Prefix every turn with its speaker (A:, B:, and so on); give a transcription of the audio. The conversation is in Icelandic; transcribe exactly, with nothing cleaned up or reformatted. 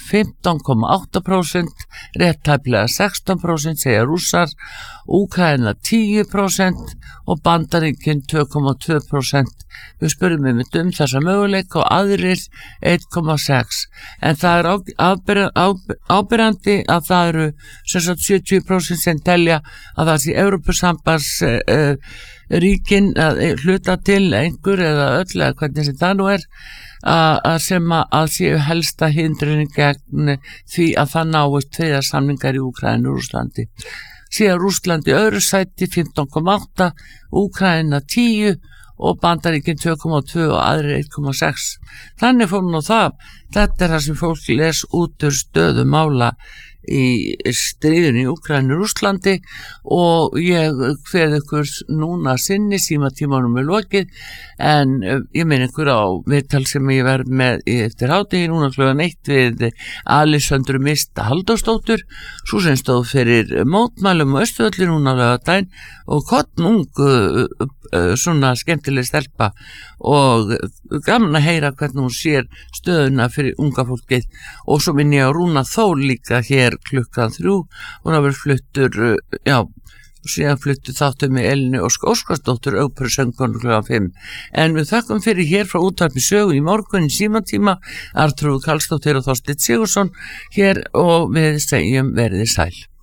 A: fimmtán komma átta prósent, rétt tæplega sextán prósent segja Rússar, Úkraína tíu prósent og Bandaríkin tvö komma tvö prósent. Við spurðum einmitt um þessa möguleika og aðrir eitt komma sex. En það er ábyrjandi að það eru sem sagt sjötíu prósent sem telja að það sé Evrópusambands uh, ríkin að hluta til einhver eða öll eða hvernig sem það nú er að sem að séu helsta hindrunin gegn því að það náist friðarsamningar í Úkraínu og Rússlandi. Síðan Rússland í öðru sæti fimmtán komma átta, Úkraína tíu og Bandaríkin tvö komma tvö og aðrir eitt komma sex. Þannig fór nú það. Þetta er það sem fólk les út úr stöðu mála í stríðinu í Úkraínu og Rússlandi og ég kveð ykkur núna sinni, símatímanum er lokið, en ég minn ykkur á viðtal sem ég verð með eftir hádegi núna klukkan eitt við Alissöndru Mista Halldórsdóttur, svo sem stóð fyrir mótmælum og Austurvelli núna á laugardaginn og kottnung svona skemmtileg stelpa og gaman að heyra hvernig hún sér stöðuna fyrir unga fólkið. Og svo minn ég að Rúna Þór líka hér klukkan þrjú, hún hafa verið fluttur, já, síðan fluttur þáttum með Elinu Ósk Óskarsdóttur óperusöngkonu klukkan fimm. En við þakkum fyrir hér frá Útvarpi Sögu í morgun í símatíma, Arnþrúður Karlsdóttir og Þorsteinn Sigurðsson hér og við segjum verið sæl.